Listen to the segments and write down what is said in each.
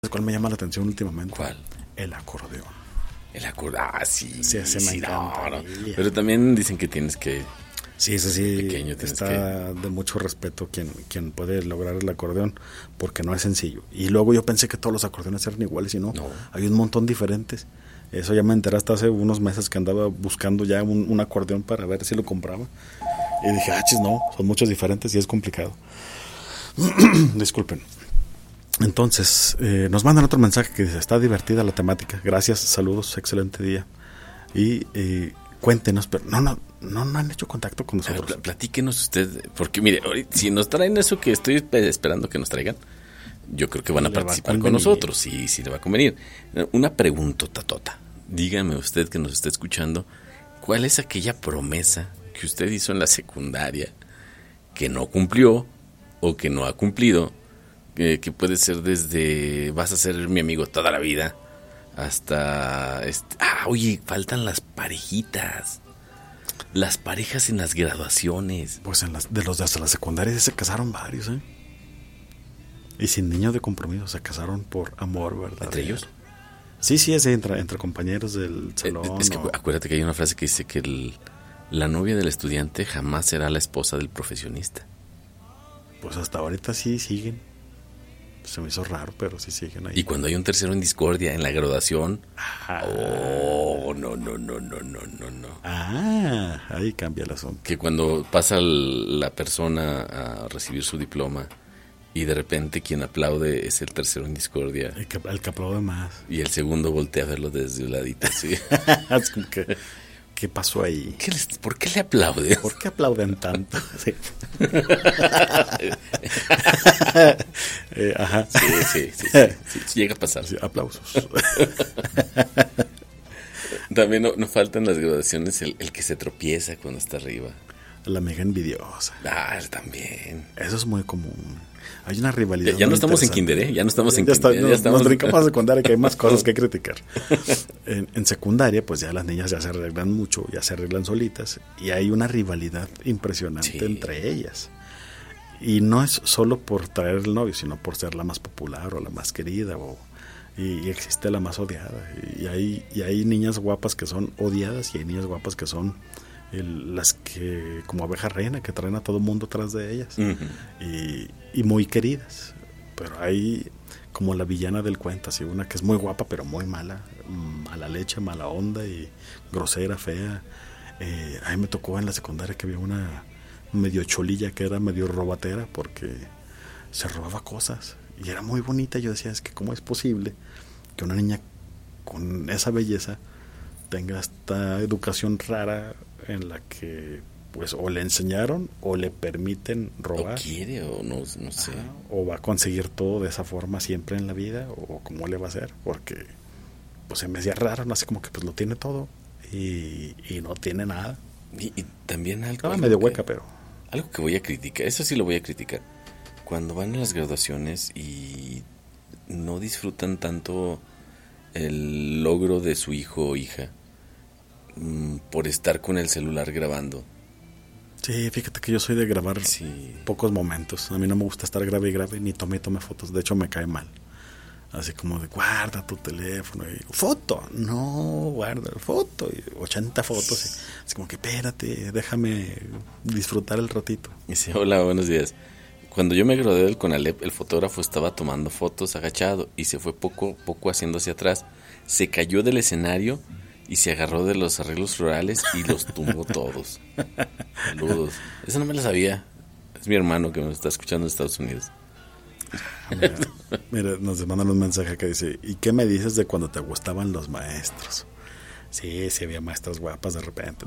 ¿Cuál me llama la atención últimamente? ¿Cuál? El acordeón. El acordeón. Ah, sí. Sí, ese me encanta. No. Pero también dicen que tienes que... Sí, Pequeño, está de mucho respeto quien puede lograr el acordeón, porque no es sencillo. Y luego yo pensé que todos los acordeones eran iguales y no. Hay un montón diferentes. Eso ya me enteré hasta hace unos meses que andaba buscando ya un acordeón para ver si lo compraba. Y dije, no, son muchos diferentes y es complicado. Disculpen. Entonces, nos mandan otro mensaje que dice, está divertida la temática. Gracias, saludos, excelente día. Y cuéntenos, pero no han hecho contacto con nosotros. Platíquenos usted, porque mire, si nos traen eso que estoy esperando que nos traigan, yo creo que van a participar con nosotros, sí le va a convenir. Una pregunta, Tatota. Dígame usted que nos está escuchando, ¿cuál es aquella promesa que usted hizo en la secundaria que no cumplió o que no ha cumplido? Que puede ser desde vas a ser mi amigo toda la vida hasta oye, faltan las parejitas, las parejas en las graduaciones. Pues de los de hasta la secundaria se casaron varios, y sin niños de compromiso, se casaron por amor, ¿verdad? ¿Entre ellos? Sí, es entre compañeros del salón. Es que acuérdate que hay una frase que dice que la novia del estudiante jamás será la esposa del profesionista. Pues hasta ahorita sí siguen. Se me hizo raro, pero sí siguen ahí. Y cuando hay un tercero en discordia en la graduación, no. Ahí cambia el asunto. Que cuando pasa la persona a recibir su diploma y de repente quien aplaude es el tercero en discordia. El que aplaude más. Y el segundo voltea a verlo desde un ladito, ¿sí? Es como que, ¿qué pasó ahí? ¿Por qué le aplauden? ¿Por qué aplauden tanto? Sí. Ajá. Sí, llega a pasar. Sí, aplausos. También no faltan las graduaciones el que se tropieza cuando está arriba. La amiga envidiosa. También. Eso es muy común. Hay una rivalidad. Ya no estamos en kinder, Ya no estamos en kinder. Nos brincamos a secundaria, que hay más cosas que criticar. En secundaria, pues ya las niñas ya se arreglan mucho, ya se arreglan solitas. Y hay una rivalidad impresionante entre ellas. Y no es solo por traer el novio, sino por ser la más popular o la más querida. Y existe la más odiada. Y hay niñas guapas que son odiadas y hay niñas guapas que son las que, como abeja reina, que traen a todo mundo atrás de ellas. Y muy queridas. Pero hay como la villana del cuento, así una que es muy guapa pero muy mala, mala leche, mala onda y grosera, fea. A mí me tocó en la secundaria que había una medio cholilla que era medio robatera porque se robaba cosas y era muy bonita. Yo decía, es que cómo es posible que una niña con esa belleza tenga esta educación rara en la que pues o le enseñaron o le permiten robar, o quiere o no sé, o va a conseguir todo de esa forma siempre en la vida, o cómo le va a hacer, porque pues se me hacía raro, no sé, como que pues lo tiene todo y no tiene nada. Y también algo medio hueca, pero algo que voy a criticar, eso sí lo voy a criticar, cuando van a las graduaciones y no disfrutan tanto el logro de su hijo o hija por estar con el celular grabando. Sí, fíjate que yo soy de grabar pocos momentos. A mí no me gusta estar grave y grave, ni tome fotos. De hecho, me cae mal. Así como de, guarda tu teléfono. Y, foto. No, guarda foto. Y 80 fotos. Y, así como que, espérate, déjame disfrutar el ratito. Y dice, hola, buenos días. Cuando yo me gradué del CONALEP, el fotógrafo estaba tomando fotos agachado y se fue poco haciendo hacia atrás. Se cayó del escenario y se agarró de los arreglos florales y los tumbó todos. Saludos. Eso no me lo sabía. Es mi hermano que me está escuchando en Estados Unidos. Mira, nos mandan un mensaje que dice, ¿y qué me dices de cuando te gustaban los maestros? Sí, había maestras guapas de repente.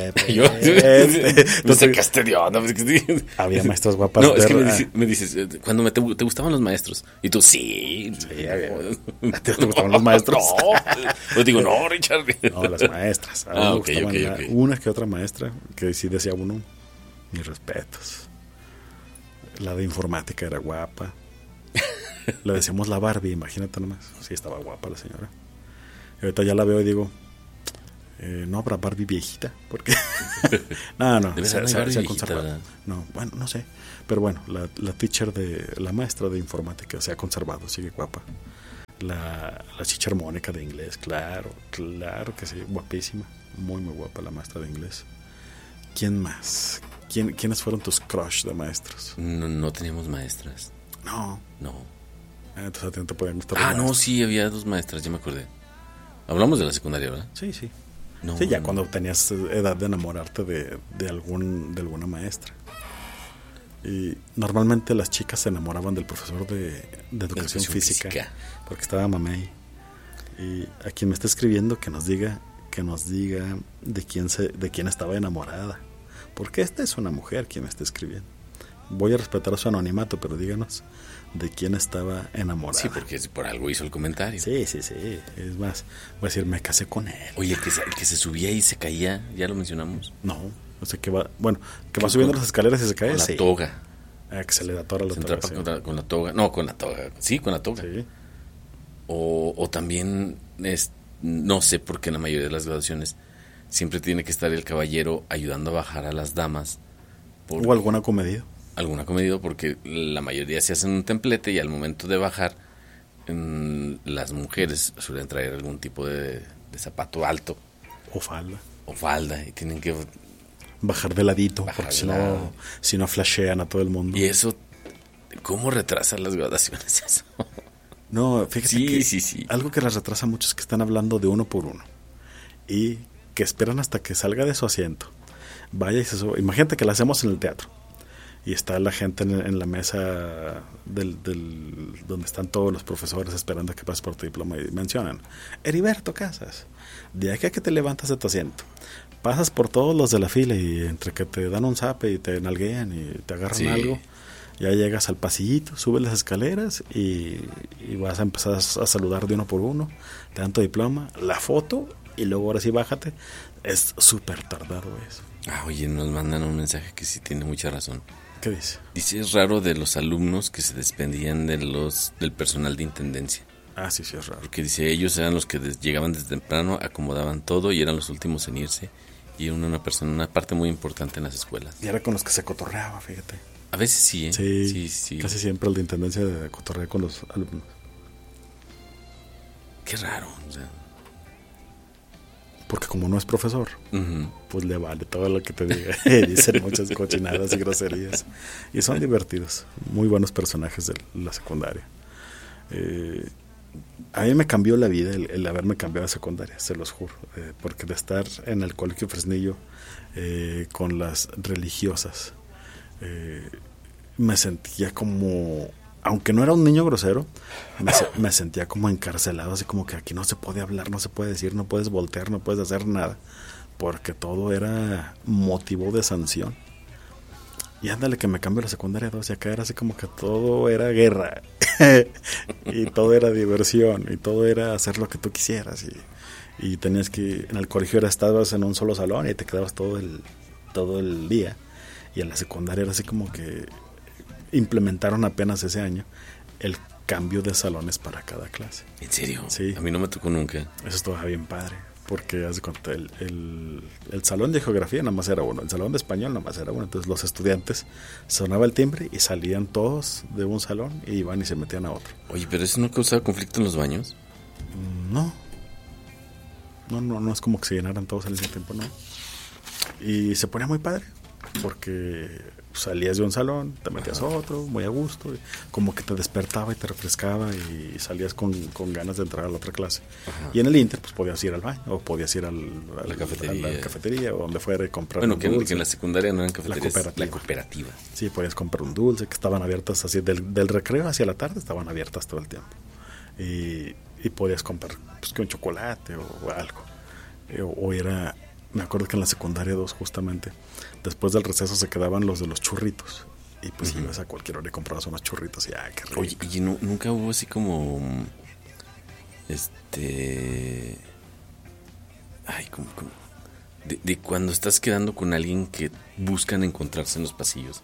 No sé qué onda. Había maestras guapas. No, es que me dices, cuando te gustaban los maestros. Y tú, sí. ¿Te gustaban los maestros? No. Yo digo, no, Richard. No, las maestras. Okay. Una que otra maestra que sí decía uno, mis respetos. La de informática era guapa. Le decíamos la Barbie, imagínate nomás. Sí, estaba guapa la señora. Y ahorita ya la veo y digo, no habrá Barbie viejita, porque no se ha conservado. No, bueno, no sé, pero bueno, la teacher la maestra de informática se ha conservado, sigue guapa. La chicha armónica de inglés, claro que sí, guapísima, muy guapa la maestra de inglés. ¿Quién más? ¿Quiénes fueron tus crush de maestros? No teníamos maestras. No. Entonces a ti no te podían gustar. No, sí, había 2 maestras, ya me acordé. Hablamos de la secundaria, ¿verdad? Sí. Ya cuando tenías edad de enamorarte de alguna maestra. Y normalmente las chicas se enamoraban del profesor de educación física, porque estaba mamey. Y a quien me está escribiendo que nos diga de quién estaba enamorada, porque esta es una mujer quien me está escribiendo. Voy a respetar su anonimato, pero díganos de quién estaba enamorada. Sí, porque por algo hizo el comentario. Sí. Es más, voy a decir, me casé con él. Oye, el que se subía y se caía, ¿ya lo mencionamos? No, o sea que va subiendo las escaleras y se cae. Con la toga. Que se le atora la toga. Con la toga. No, con la toga. Sí, con la toga. Sí. O también, no sé por qué en la mayoría de las graduaciones siempre tiene que estar el caballero ayudando a bajar a las damas. O algún acomedido. Algún acomedido, porque la mayoría se hacen un templete y al momento de bajar, las mujeres suelen traer algún tipo de zapato alto. O falda. Y tienen que bajar de ladito, porque si no flashean a todo el mundo. Y eso, ¿cómo retrasa las graduaciones eso? No, fíjate sí. Algo que las retrasa mucho es que están hablando de uno por uno. Y que esperan hasta que salga de su asiento. Vaya y se sube. Imagínate que la hacemos en el teatro. Y está la gente en la mesa donde están todos los profesores esperando a que pases por tu diploma y mencionan: Heriberto Casas, de aquí a que te levantas de tu asiento, pasas por todos los de la fila y entre que te dan un zape y te nalguean y te agarran algo, ya llegas al pasillito, subes las escaleras y vas a empezar a saludar de uno por uno, te dan tu diploma, la foto y luego ahora sí bájate. Es súper tardado eso. Oye, nos mandan un mensaje que sí tiene mucha razón. ¿Qué dice? Dice, es raro de los alumnos que se despedían del personal de intendencia. Sí, es raro. Porque dice, ellos eran los que llegaban desde temprano, acomodaban todo y eran los últimos en irse. Y eran una parte muy importante en las escuelas. Y era con los que se cotorreaba, fíjate. A veces sí, ¿eh? Sí. Casi siempre el de intendencia de cotorrea con los alumnos. Qué raro, o sea. Porque como no es profesor, pues le vale todo lo que te diga. Dicen muchas cochinadas y groserías. Y son divertidos. Muy buenos personajes de la secundaria. A mí me cambió la vida el haberme cambiado de secundaria, se los juro. Porque de estar en el colegio Fresnillo con las religiosas, me sentía como... Aunque no era un niño grosero, me sentía como encarcelado, así como que aquí no se puede hablar, no se puede decir, no puedes voltear, no puedes hacer nada, porque todo era motivo de sanción. Y ándale que me cambio a la secundaria 2 y acá era así como que todo era guerra y todo era diversión y todo era hacer lo que tú quisieras y tenías que, en el colegio estabas en un solo salón y te quedabas todo el día, y en la secundaria era así como que implementaron apenas ese año el cambio de salones para cada clase. ¿En serio? Sí. A mí no me tocó nunca. Eso estaba bien padre, porque haz de cuenta, el salón de geografía nada más era uno, el salón de español nada más era uno. Entonces los estudiantes, sonaba el timbre y salían todos de un salón y iban y se metían a otro. Oye, ¿pero eso no causaba conflicto en los baños? No es como que se llenaran todos al mismo tiempo, no. Y se ponía muy padre, porque salías de un salón, te metías a otro, muy a gusto, como que te despertaba y te refrescaba y salías con ganas de entrar a la otra clase. Ajá. Y en el Inter pues podías ir al baño o podías ir a la cafetería o donde fuera y comprar un dulce. Que en la secundaria no eran cafeterías, la cooperativa. Sí, podías comprar un dulce, que estaban abiertas así del recreo hacia la tarde, estaban abiertas todo el tiempo. Y podías comprar pues que un chocolate o algo. O era... Me acuerdo que en la secundaria 2 justamente, después del receso se quedaban los de los churritos. Y pues ibas a cualquier hora y comprabas unos churritos y qué rico. Oye, y nunca hubo así como... de cuando estás quedando con alguien que buscan encontrarse en los pasillos.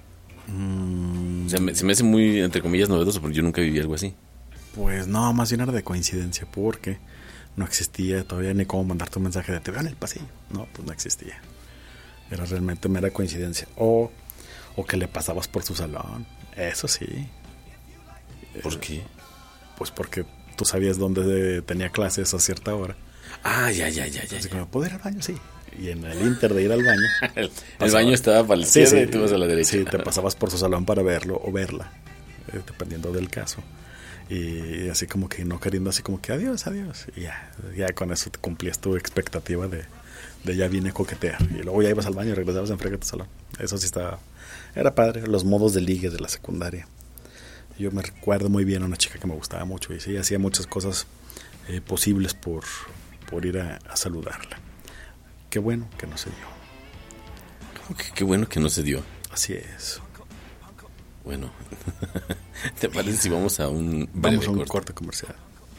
O sea, se me hace muy, entre comillas, novedoso, porque yo nunca viví algo así. Pues no, más bien era de coincidencia, porque... no existía todavía ni cómo mandarte un mensaje de te veo en el pasillo. No, pues no existía. Era realmente mera coincidencia. O que le pasabas por su salón. Eso sí. ¿Por qué? Pues porque tú sabías dónde tenía clases a cierta hora. Ya. Así como, ¿puedo ir al baño? Sí. Y en el inter de ir al baño... el baño estaba para la izquierda y tú vas a la derecha. Sí, te pasabas por su salón para verlo o verla, dependiendo del caso. Y así como que no queriendo, así como que adiós. Y ya con eso te cumplías tu expectativa de ya vine a coquetear. Y luego ya ibas al baño y regresabas en frega a tu salón. Eso sí era padre, los modos de ligue de la secundaria. Yo me recuerdo muy bien a una chica que me gustaba mucho y sí, hacía muchas cosas posibles por ir a saludarla. Qué bueno que no se dio. Qué bueno que no se dio. Así es. Bueno, ¿te parece si vamos a un corte comercial?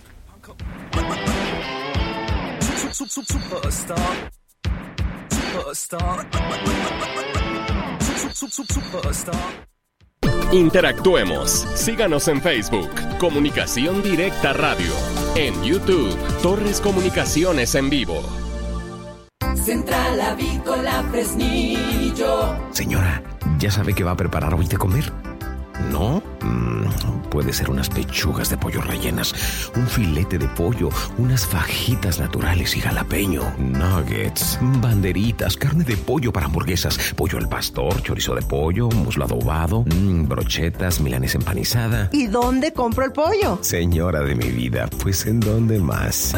Interactuemos. Síganos en Facebook, Comunicación Directa Radio. En YouTube, Torres Comunicaciones en Vivo. Central Avícola Fresnillo. Señora, ¿ya sabe qué va a preparar hoy de comer? ¿No? Puede ser unas pechugas de pollo rellenas, un filete de pollo, unas fajitas naturales y jalapeño, nuggets, banderitas, carne de pollo para hamburguesas, pollo al pastor, chorizo de pollo, muslo adobado, brochetas, milanesa empanizada. ¿Y dónde compro el pollo? Señora de mi vida, pues ¿en dónde más?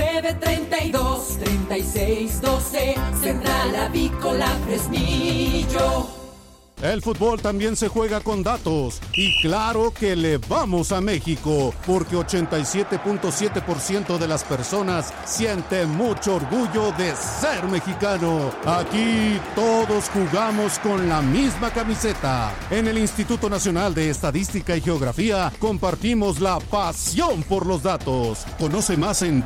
932-3612, Central Avícola Fresnillo. El fútbol también se juega con datos y claro que le vamos a México porque 87.7% de las personas sienten mucho orgullo de ser mexicano. Aquí todos jugamos con la misma camiseta. En el Instituto Nacional de Estadística y Geografía compartimos la pasión por los datos. Conoce más en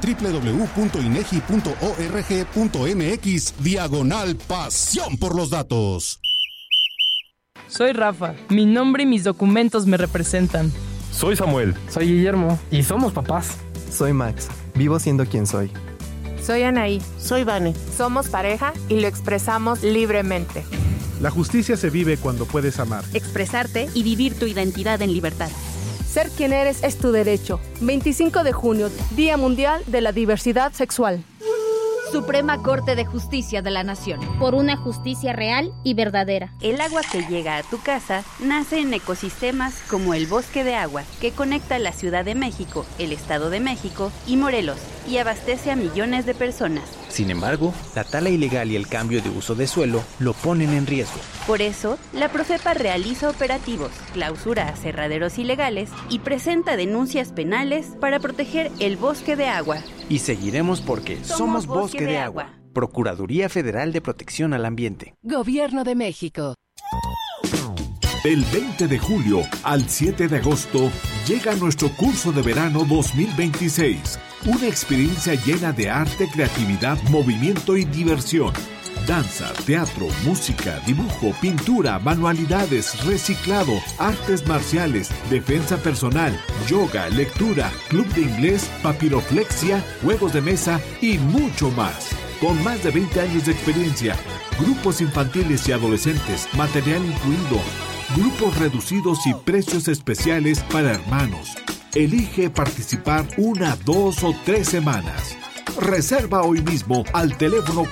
www.inegi.org.mx/pasión por los datos. Soy Rafa. Mi nombre y mis documentos me representan. Soy Samuel. Soy Guillermo. Y somos papás. Soy Max. Vivo siendo quien soy. Soy Anaí. Soy Vane. Somos pareja y lo expresamos libremente. La justicia se vive cuando puedes amar, expresarte y vivir tu identidad en libertad. Ser quien eres es tu derecho. 25 de junio, Día Mundial de la Diversidad Sexual. Suprema Corte de Justicia de la Nación. Por una justicia real y verdadera. El agua que llega a tu casa nace en ecosistemas como el Bosque de Agua, que conecta la Ciudad de México, el Estado de México y Morelos, y abastece a millones de personas. Sin embargo, la tala ilegal y el cambio de uso de suelo lo ponen en riesgo. Por eso, la Profepa realiza operativos, clausura aserraderos ilegales y presenta denuncias penales para proteger el bosque de agua. Y seguiremos porque somos Bosque de Agua. Procuraduría Federal de Protección al Ambiente. Gobierno de México. Del 20 de julio al 7 de agosto llega nuestro curso de verano 2026. Una experiencia llena de arte, creatividad, movimiento y diversión. Danza, teatro, música, dibujo, pintura, manualidades, reciclado, artes marciales, defensa personal, yoga, lectura, club de inglés, papiroflexia, juegos de mesa y mucho más. Con más de 20 años de experiencia, grupos infantiles y adolescentes, material incluido, grupos reducidos y precios especiales para hermanos. Elige participar 1, 2 o 3 semanas. Reserva hoy mismo al teléfono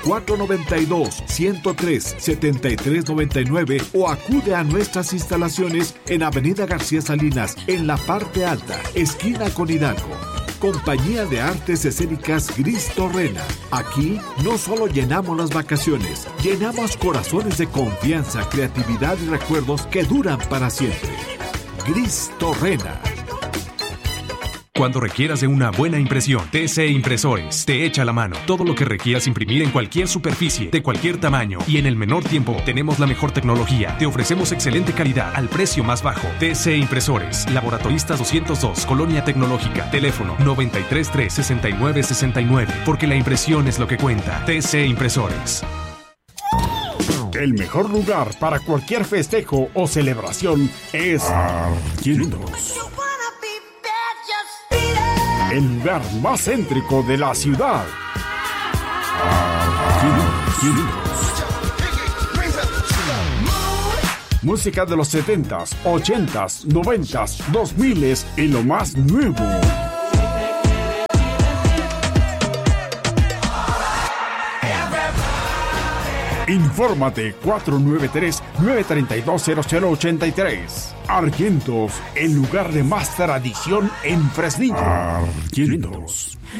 492-103-7399 o acude a nuestras instalaciones en Avenida García Salinas, en la parte alta, esquina con Hidalgo. Compañía de Artes Escénicas Gris Torrena. Aquí no solo llenamos las vacaciones, llenamos corazones de confianza, creatividad y recuerdos que duran para siempre. Gris Torrena. Cuando requieras de una buena impresión, TC Impresores te echa la mano. Todo lo que requieras imprimir en cualquier superficie, de cualquier tamaño y en el menor tiempo, tenemos la mejor tecnología. Te ofrecemos excelente calidad al precio más bajo. TC Impresores, Laboratoristas 202, Colonia Tecnológica. Teléfono 933-6969, porque la impresión es lo que cuenta. TC Impresores. El mejor lugar para cualquier festejo o celebración es Argentinos. El lugar más céntrico de la ciudad. Música de los 70s, 80s, 90s, 2000s y lo más nuevo. Infórmate 493-932-0083. Argentos, el lugar de más tradición en Fresnillo. Argentos.